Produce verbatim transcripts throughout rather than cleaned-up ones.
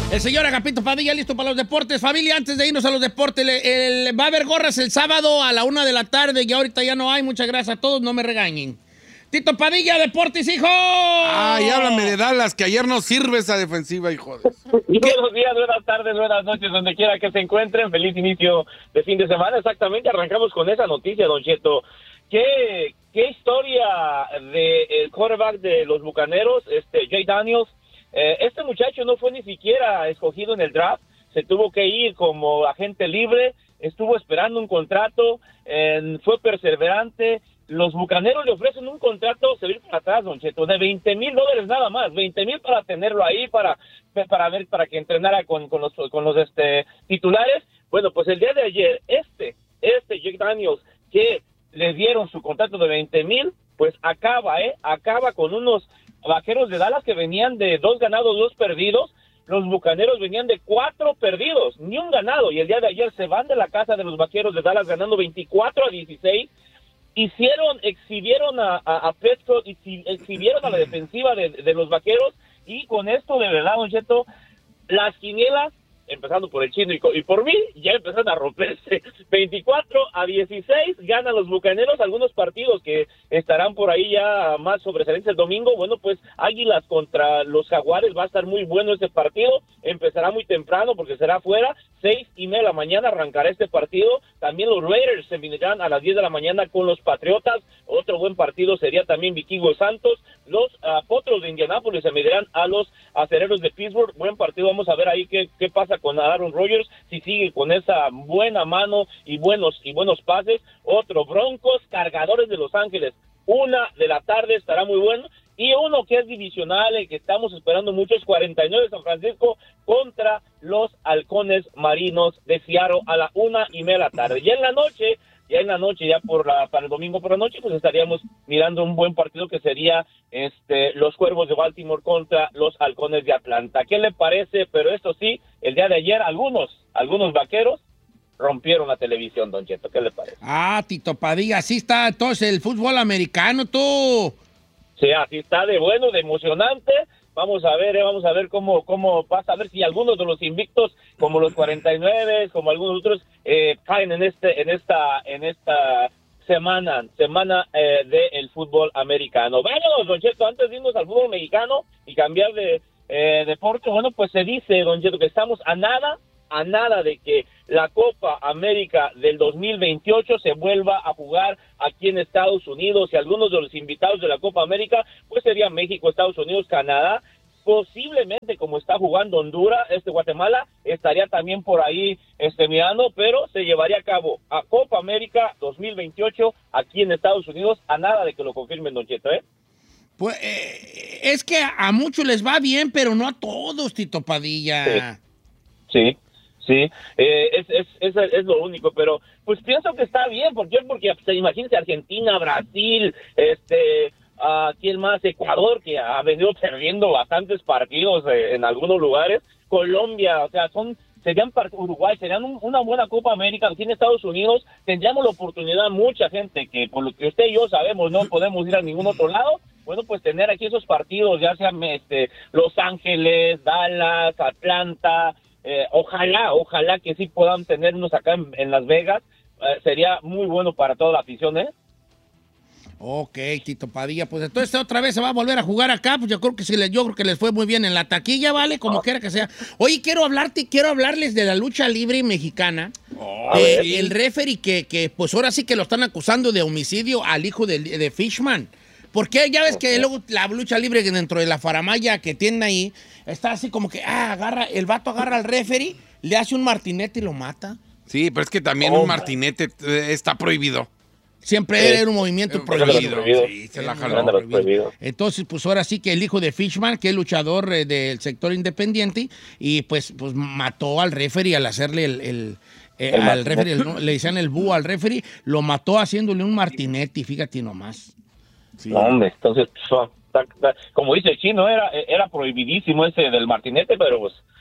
El señor Agapito Padilla listo para los deportes. Familia, antes de irnos a los deportes, el, el, va a haber gorras el sábado a la una de la tarde y ahorita ya no hay. Muchas gracias a todos, no me regañen. Tito Padilla, deportes, hijo. Ay, háblame de Dallas, que ayer no sirve esa defensiva, hijo de... Buenos días, buenas tardes, buenas noches, donde quiera que se encuentren. Feliz inicio de fin de semana. Exactamente, arrancamos con esa noticia, Don Cheto. ¿Qué, qué historia del quarterback de los Bucaneros, este Jay Daniels? Eh, este muchacho no fue ni siquiera escogido en el draft, se tuvo que ir como agente libre, estuvo esperando un contrato, eh, fue perseverante. Los Bucaneros le ofrecen un contrato, se viene para atrás, Don Cheto, de veinte mil dólares nada más, veinte mil para tenerlo ahí, para para ver, para que entrenara con, con los con los este titulares. Bueno, pues el día de ayer, este, este Jake Daniels, que le dieron su contrato de veinte mil, pues acaba, eh, acaba con unos Vaqueros de Dallas que venían de dos ganados, dos perdidos. Los Bucaneros venían de cuatro perdidos, ni un ganado, y el día de ayer se van de la casa de los Vaqueros de Dallas ganando veinticuatro a dieciséis. Hicieron, exhibieron a, a, a Prescott, exhibieron a la defensiva de, de los Vaqueros, y con esto, de verdad, Don Cheto, las quinielas, empezando por el Chino y, y por mí, ya empezaron a romperse. veinticuatro a dieciséis ganan los Bucaneros. Algunos partidos que estarán por ahí ya más sobresalientes el domingo. Bueno, pues Águilas contra los Jaguares, va a estar muy bueno ese partido. Empezará muy temprano porque será afuera. Seis y media de la mañana arrancará este partido. También los Raiders se vinirán a las diez de la mañana con los Patriotas. Otro buen partido sería también Vikingos Santos. Los uh, Potros de Indianápolis se medirán a los Acereros de Pittsburgh. Buen partido, vamos a ver ahí qué, qué pasa con Aaron Rodgers, si sigue con esa buena mano y buenos y buenos pases. Otro, Broncos, Cargadores de Los Ángeles, una de la tarde, estará muy bueno. Y uno que es divisional, el que estamos esperando mucho, es cuarenta y nueve San Francisco contra los Halcones Marinos de Seattle a la una y media de la tarde. Ya en la noche, ya en la noche, ya por la, para el domingo por la noche, pues estaríamos mirando un buen partido que sería este los Cuervos de Baltimore contra los Halcones de Atlanta. ¿Qué le parece? Pero esto sí, el día de ayer algunos, algunos vaqueros rompieron la televisión, Don Cheto. ¿Qué le parece? Ah, Tito Padilla, así está entonces el fútbol americano, tú. Sí, así está de bueno, de emocionante. Vamos a ver, eh, vamos a ver cómo cómo pasa, a ver si algunos de los invictos, como los cuarenta y nueve, como algunos otros, eh, caen en este en esta en esta semana semana eh, del fútbol americano. Vámonos, Don Cheto, antes de irnos al fútbol mexicano y cambiar de eh, deporte, bueno, pues se dice, Don Cheto, que estamos a nada a nada de que la Copa América del dos mil veintiocho se vuelva a jugar aquí en Estados Unidos, y algunos de los invitados de la Copa América pues serían México, Estados Unidos, Canadá, posiblemente como está jugando Honduras, este Guatemala estaría también por ahí este mirando, pero se llevaría a cabo a Copa América dos mil veintiocho aquí en Estados Unidos, a nada de que lo confirmen, Don Cheto, ¿eh? Pues eh, es que a muchos les va bien, pero no a todos, Tito Padilla. Sí. Sí. Sí, eh, es, es, es, es lo único, pero pues pienso que está bien. ¿Por qué? Porque pues, imagínense Argentina, Brasil, este, uh, ¿quién más? Ecuador, que ha venido perdiendo bastantes partidos eh, en algunos lugares, Colombia, o sea, son serían part- Uruguay, serían un, una buena Copa América. Aquí en Estados Unidos tendríamos la oportunidad, mucha gente que por lo que usted y yo sabemos no podemos ir a ningún otro lado, bueno, pues tener aquí esos partidos, ya sean este, Los Ángeles, Dallas, Atlanta. Eh, ojalá, ojalá que sí puedan tener unos acá en, en Las Vegas. Eh, sería muy bueno para toda la afición, ¿eh? Ok, Tito Padilla, pues entonces otra vez se va a volver a jugar acá, pues yo creo que sí, les, yo creo que les fue muy bien en la taquilla, ¿vale? Como oh. quiera que sea. Oye, quiero hablarte, quiero hablarles de la lucha libre mexicana. Oh, eh, el referee que, que, pues ahora sí que lo están acusando de homicidio al hijo de, de Fishman. Porque ya ves okay. que luego la lucha libre dentro de la faramalla que tienen ahí, está así como que, ah, agarra, el vato agarra al referee, le hace un martinete y lo mata. Sí, pero es que también oh, un martinete eh, está prohibido. Siempre sí. era un movimiento eh, prohibido. prohibido. Sí, se la jaló. No, prohibido. Entonces, pues ahora sí que el hijo de Fishman, que es luchador eh, del sector independiente, y pues, pues mató al referee al hacerle el... el Eh, el al referee, el, le decían el búho al referee, lo mató haciéndole un martinete, fíjate nomás. Sí. No, hombre, entonces, como dice el Chino, era, era prohibidísimo ese del martinete, pero pues,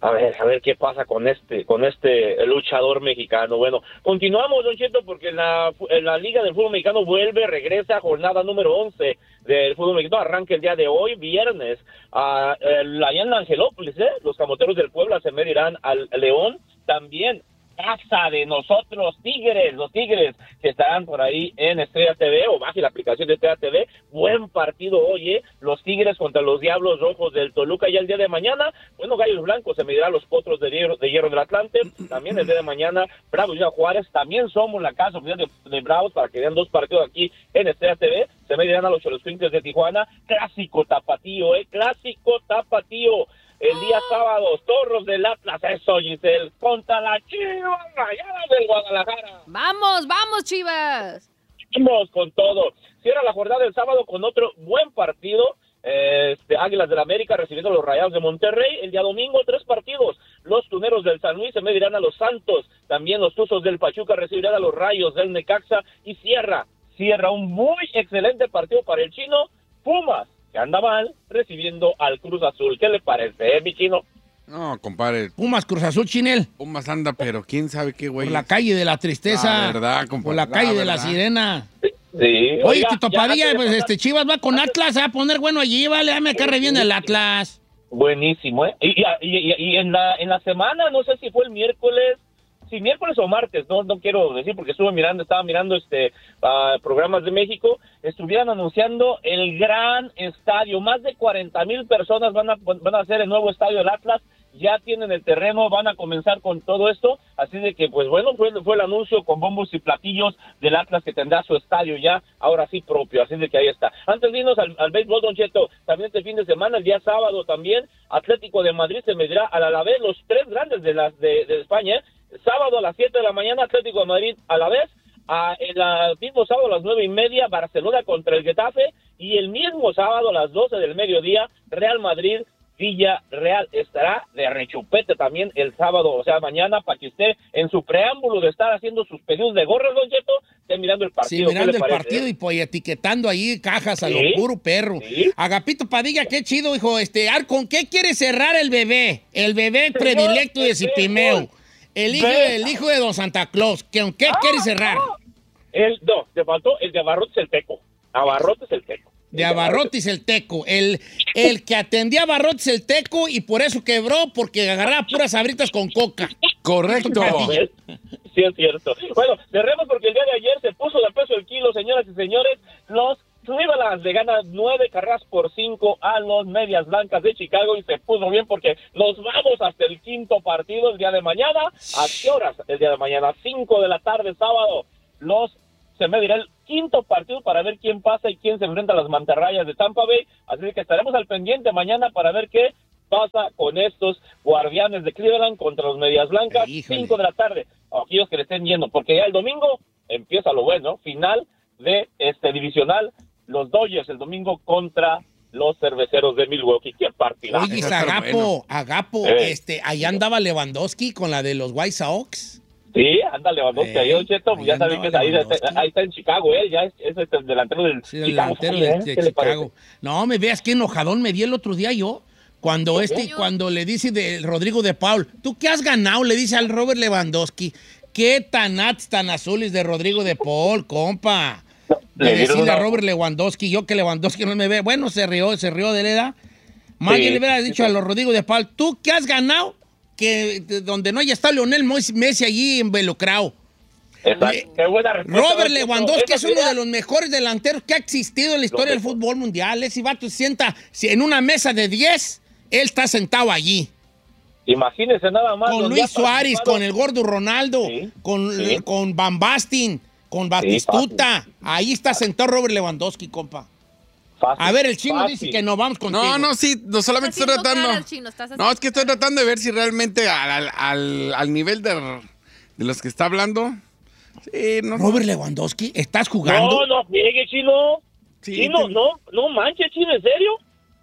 A ver, a ver qué pasa con este, con este luchador mexicano. Bueno, continuamos, Don Cheto, porque en la, en la Liga del Fútbol Mexicano vuelve, regresa jornada número once del fútbol mexicano, arranca el día de hoy, viernes, uh, el, allá en Angelópolis, ¿eh? Los Camoteros del Puebla se medirán al León, también casa de nosotros, Tigres, los Tigres que estarán por ahí en Estrella T V o baje la aplicación de Estrella T V, buen partido hoy, ¿eh? Los Tigres contra los Diablos Rojos del Toluca, y el día de mañana, bueno, Gallos Blancos se medirá a los Potros de Hierro, de Hierro del Atlante, también el día de mañana, Bravos y Juárez, también somos la casa oficial de, de Bravos, para que vean dos partidos aquí en Estrella T V, se medirán a los Xoloscuincles de Tijuana, clásico tapatío, ¿eh? Clásico tapatío. El día sábado, Zorros del Atlas, eso, Giselle, contra la Chivas Rayadas del Guadalajara. ¡Vamos, vamos, Chivas! Vamos con todo. Cierra la jornada del sábado con otro buen partido. Este, Águilas del América recibiendo a los Rayados de Monterrey. El día domingo, tres partidos. Los Tuneros del San Luis se medirán a los Santos. También los Tuzos del Pachuca recibirán a los Rayos del Necaxa. Y cierra, cierra un muy excelente partido para el Chino, Pumas, que anda mal, recibiendo al Cruz Azul. ¿Qué le parece, eh, mi Chino? No, compadre. Pumas, Cruz Azul, Chinel. Pumas anda, pero quién sabe qué, güey. Por la calle de la tristeza. La verdad, compadre. Por la calle la de la verdad. sirena. Sí. Oye, Tito ya Padilla, antes de pues pasar- este Chivas va con Atlas, se va a poner bueno allí, vale, me carre bien el Atlas. Buenísimo, ¿eh? Y, y, y, y en la en la semana, no sé si fue el miércoles, sí, miércoles o martes, no no quiero decir porque estuve mirando, estaba mirando este uh, programas de México, estuvieran anunciando el gran estadio, más de cuarenta mil personas van a van a hacer el nuevo estadio del Atlas, ya tienen el terreno, van a comenzar con todo esto, así de que pues bueno, fue, fue el anuncio con bombos y platillos del Atlas que tendrá su estadio ya, ahora sí propio, así de que ahí está. Antes de irnos al, al béisbol, Don Cheto, también este fin de semana, el día sábado también, Atlético de Madrid se medirá al Alavés, los tres grandes de las de, de España, ¿eh? Sábado a las siete de la mañana, Atlético de Madrid Alavés, a, el a, mismo sábado a las nueve y media, Barcelona contra el Getafe, y el mismo sábado a las doce del mediodía, Real Madrid Villarreal. Estará de rechupete también el sábado, o sea, mañana, para que usted en su preámbulo de estar haciendo sus pedidos de gorras, Don Cheto, esté mirando el partido. Sí, mirando ¿Qué le el parece, partido eh? y pues etiquetando ahí cajas a Sí, lo puro perro. sí. Agapito Padilla, qué chido, hijo. Este, Ar, ¿con qué quiere cerrar el bebé? El bebé predilecto de el Cipimeo. béisbol. El hijo, Ve- el hijo de Don Santa Claus. ¿Con qué quiere cerrar? El, no, te faltó el de Abarrotes el Teco. Abarrotes el Teco. De Abarrotes el Teco. El, el que atendía a Abarrotes el Teco y por eso quebró, porque agarraba puras sabritas con coca. Correcto. ¿Ves? Sí, es cierto. Bueno, cerremos porque el día de ayer se puso de peso el kilo, señoras y señores. Los Cleveland le ganan nueve carreras por cinco a los Medias Blancas de Chicago y se puso bien porque nos vamos hasta el quinto partido el día de mañana. ¿A qué horas? El día de mañana, cinco de la tarde, sábado. Los se medirá el quinto partido para ver quién pasa y quién se enfrenta a las mantarrayas de Tampa Bay. Así que estaremos al pendiente mañana para ver qué pasa con estos Guardianes de Cleveland contra los Medias Blancas. Híjole. cinco de la tarde. Aquellos que le estén yendo, porque ya el domingo empieza lo bueno, final de este divisional, los Dodgers el domingo contra los Cerveceros de Milwaukee. ¡Qué partida! Oye, Eso está Agapo, bueno. Agapo, Eh. este, ahí andaba Lewandowski con la de los White Sox. Sí, anda Lewandowski Eh, ahí, Don Cheto, ahí ya saben que andaba ahí, Lewandowski. ahí está en Chicago, ¿eh? Ya es, es este, el delantero del Sí, el Chicago. delantero Fire, de, ¿eh? de ¿Qué le parece? Chicago. No, me veas que enojadón me di el otro día yo. Cuando este, Señor. cuando le dice de Rodrigo de Paul, ¿tú qué has ganado? Le dice al Robert Lewandowski. ¿Qué tanats tan azules de Rodrigo de Paul, compa? Le De dieron decirle a una- Robert Lewandowski, yo que Lewandowski no me ve. Bueno, se rió, se rió de la edad. Más Sí, bien le hubiera sí, dicho sí. a los Rodrigo de Paul, ¿tú qué has ganado? Que de- donde no haya estado Lionel Messi allí involucrado. Exacto. Le- Qué buena respuesta, Robert Don Cheto. Lewandowski Esa es uno sería- de los mejores delanteros que ha existido en la historia del mejor. fútbol mundial. Ese vato se sienta si en una mesa de diez, él está sentado allí. Imagínese nada más. Con donde Luis ha Suárez, participado. con el gordo Ronaldo, Sí, con, sí. con Van Basten, con Batistuta. Ahí está sentado Robert Lewandowski, compa. Fácil, A ver, el chino fácil. dice que no vamos contigo. No, no, sí, no solamente Estás estoy haciendo tratando. caras, Chino, estás haciendo No, es que estoy caras. tratando de ver si realmente al, al, al, al nivel de, de los que está hablando. Sí, no. Robert Lewandowski, ¿estás jugando? No, no llegue, Chino. Sí, Chino, te- no, no manches, Chino, ¿en serio?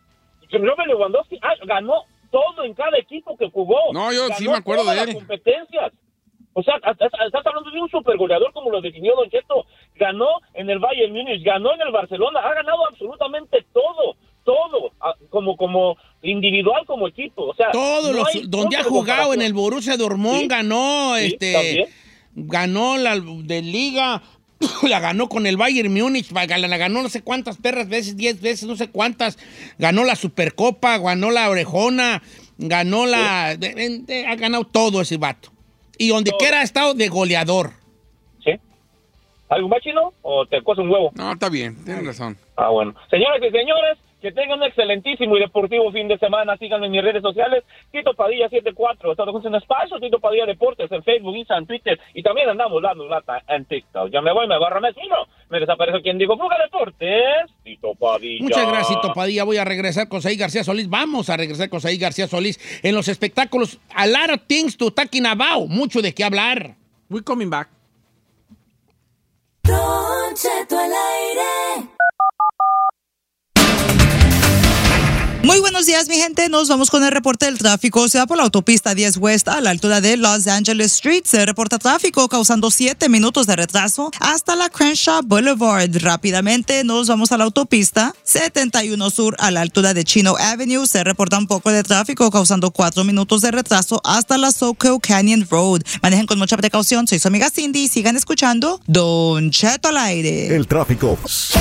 Robert Lewandowski ah, ganó todo en cada equipo que jugó. No, yo Ganó sí me acuerdo todas de las él. competencias. O sea, hasta- hasta- estás hablando de un supergoleador como lo definió Don Cheto. Ganó en el Bayern Múnich, ganó en el Barcelona, ha ganado absolutamente todo. todo, como como individual, como equipo. O sea, todos no los donde ha jugado en el Borussia Dortmund, ¿sí? ganó, sí, este, ¿también? ganó la de Liga, la ganó con el Bayern Múnich, la ganó no sé cuántas perras veces, diez veces, no sé cuántas, ganó la Supercopa, ganó la Orejona, ganó la, sí. de, de, de, ha ganado todo ese vato. Y donde todo. quiera ha estado de goleador. ¿Sí? ¿Algo más, Chino? ¿O te cuesta un huevo? No, está bien, tienes razón. Ah, bueno. Señores y señores, que tengan un excelentísimo y deportivo fin de semana. Síganme en mis redes sociales, Tito Padilla setenta y cuatro. Estamos en espacio, Tito Padilla Deportes, en Facebook, Instagram, Twitter. Y también andamos dando lata en TikTok. Ya me voy, me agarro, me sumo. Me desaparece quien digo, Fuga Deportes, Tito Padilla. Muchas gracias, Tito Padilla. Voy a regresar con Saí García Solís. Vamos a regresar con Saí García Solís en los espectáculos. A lot of things to talking about. Mucho de qué hablar. We're coming back. Don Cheto al aire. Muy buenos días, mi gente. Nos vamos con el reporte del tráfico. Se va por la autopista diez West a la altura de Los Angeles Street. Se reporta tráfico causando siete minutos de retraso hasta la Crenshaw Boulevard. Rápidamente nos vamos a la autopista setenta y uno Sur a la altura de Chino Avenue. Se reporta un poco de tráfico causando cuatro minutos de retraso hasta la Soquel Canyon Road. Manejen con mucha precaución. Soy su amiga Cindy y sigan escuchando Don Cheto al aire. El tráfico.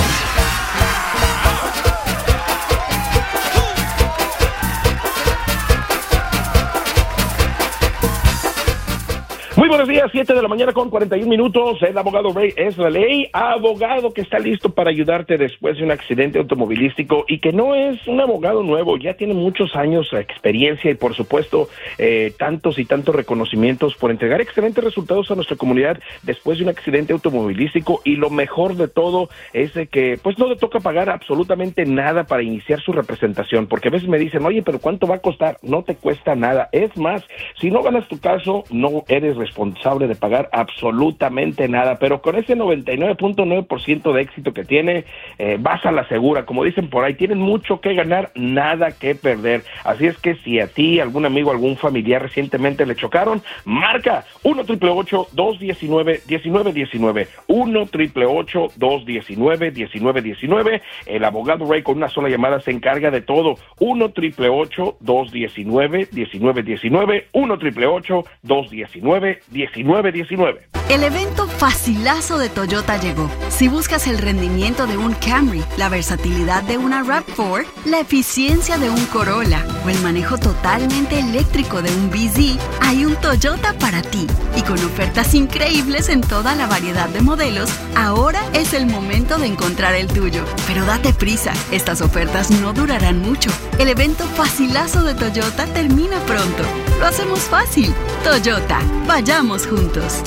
Muy buenos días, siete de la mañana con cuarenta y un minutos. El abogado Ray es la ley, abogado que está listo para ayudarte después de un accidente automovilístico y que no es un abogado nuevo, ya tiene muchos años de experiencia y por supuesto eh, tantos y tantos reconocimientos por entregar excelentes resultados a nuestra comunidad después de un accidente automovilístico. Y lo mejor de todo es de que pues no le toca pagar absolutamente nada para iniciar su representación, porque a veces me dicen, oye, pero ¿cuánto va a costar? No te cuesta nada. Es más, si no ganas tu caso, no eres responsable responsable de pagar absolutamente nada, pero con ese noventa y nueve punto nueve por ciento de éxito que tiene, eh, vas a la segura, como dicen por ahí, tienen mucho que ganar, nada que perder. Así es que si a ti, algún amigo, algún familiar recientemente le chocaron, marca uno triple ocho, dos diecinueve, diecinueve diecinueve, uno triple ocho, dos diecinueve, diecinueve diecinueve. El abogado Ray con una sola llamada se encarga de todo. uno triple ocho, dos diecinueve, diecinueve diecinueve, uno triple ocho, dos diecinueve, diecinueve diecinueve. El evento facilazo de Toyota llegó. Si buscas el rendimiento de un Camry, la versatilidad de una RAV cuatro, la eficiencia de un Corolla o el manejo totalmente eléctrico de un B Z, hay un Toyota para ti. Y con ofertas increíbles en toda la variedad de modelos, ahora es el momento de encontrar el tuyo. Pero date prisa, estas ofertas no durarán mucho. El evento facilazo de Toyota termina pronto. Lo hacemos fácil. Toyota, vayamos juntos.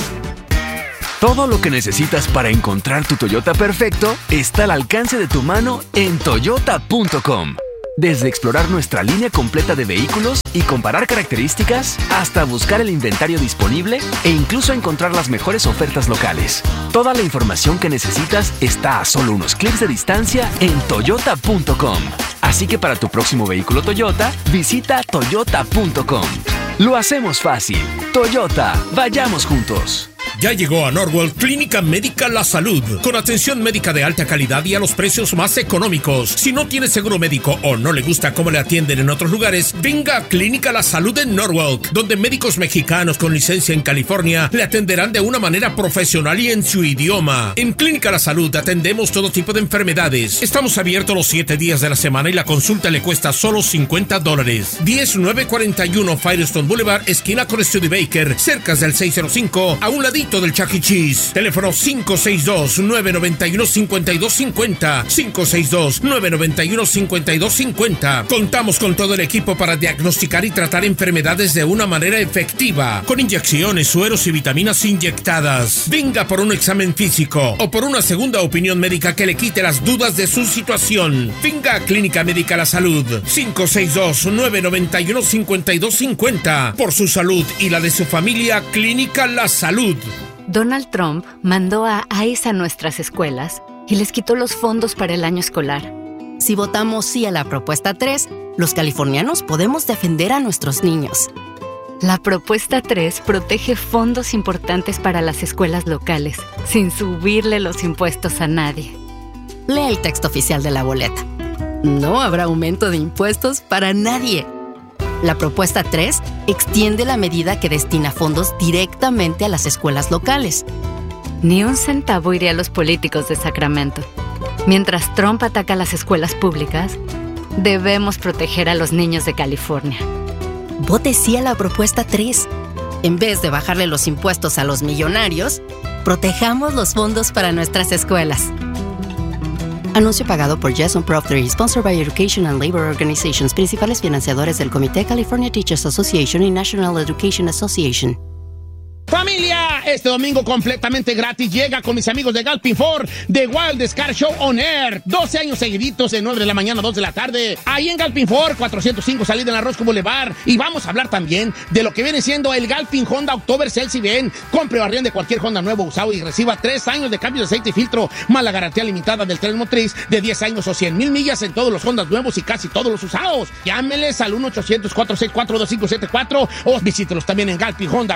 Todo lo que necesitas para encontrar tu Toyota perfecto está al alcance de tu mano en toyota punto com. Desde explorar nuestra línea completa de vehículos y comparar características, hasta buscar el inventario disponible e incluso encontrar las mejores ofertas locales. Toda la información que necesitas está a solo unos clics de distancia en toyota punto com. Así que para tu próximo vehículo Toyota, visita toyota punto com. Lo hacemos fácil. Toyota, vayamos juntos. Ya llegó a Norwell Clínica Médica La Salud, con atención médica de alta calidad y a los precios más económicos. Si no tiene seguro médico o no le gusta cómo le atienden en otros lugares, venga a Clínica La Salud en Norwalk, donde médicos mexicanos con licencia en California le atenderán de una manera profesional y en su idioma. En Clínica La Salud atendemos todo tipo de enfermedades. Estamos abiertos los siete días de la semana y la consulta le cuesta solo cincuenta dólares. diez nueve cuarenta y uno Firestone Boulevard, esquina con Studebaker, cerca del seiscientos cinco, a un ladito del Chuck E. Cheese. Teléfono cinco seis dos, nueve nueve uno, cinco dos cinco cero, cinco seis dos, nueve nueve uno, cinco dos cinco cero. Contamos con todo el equipo para diagnosticar y tratar enfermedades de una manera efectiva, con inyecciones, sueros y vitaminas inyectadas. Venga por un examen físico o por una segunda opinión médica que le quite las dudas de su situación. Venga a Clínica Médica La Salud, cinco seis dos, nueve nueve uno, cinco dos cinco cero. Por su salud y la de su familia, Clínica La Salud. Donald Trump mandó a ICE a nuestras escuelas y les quitó los fondos para el año escolar. Si votamos sí a la propuesta tres, los californianos podemos defender a nuestros niños. La propuesta tres protege fondos importantes para las escuelas locales, sin subirle los impuestos a nadie. Lee el texto oficial de la boleta. no habrá aumento de impuestos para nadie. La propuesta tres extiende la medida que destina fondos directamente a las escuelas locales. Ni un centavo iré a los políticos de Sacramento. Mientras Trump ataca a las escuelas públicas, debemos proteger a los niños de California. Vote sí a la propuesta tres. En vez de bajarle los impuestos a los millonarios, protejamos los fondos para nuestras escuelas. Anuncio pagado por Jason Prof tres, sponsored by Education and Labor Organizations, principales financiadores del Comité California Teachers Association y National Education Association. Familia, este domingo completamente gratis llega con mis amigos de Galpin Ford The Wildest Car Show On Air. doce años seguiditos de nueve de la mañana a dos de la tarde. Ahí en Galpin Ford, cuatrocientos cinco salida en la Roscoe Boulevard. Y vamos a hablar también de lo que viene siendo el Galpin Honda October Sales Event. Compre o arriende cualquier Honda nuevo usado y reciba tres años de cambio de aceite y filtro, más la garantía limitada del tren motriz de diez años o cien mil millas en todos los Hondas nuevos y casi todos los usados. Llámeles al uno ochocientos, cuatrocientos sesenta y cuatro, dos cinco siete cuatro o visítelos también en Galpin Honda